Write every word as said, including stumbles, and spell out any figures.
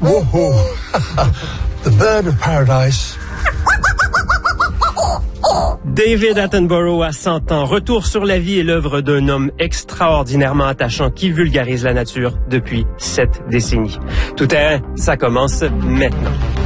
Whoa, the bird of paradise. David Attenborough a cent ans. Retour sur la vie et l'œuvre d'un homme extraordinairement attachant qui vulgarise la nature depuis sept décennies. Tout terrain, ça commence maintenant.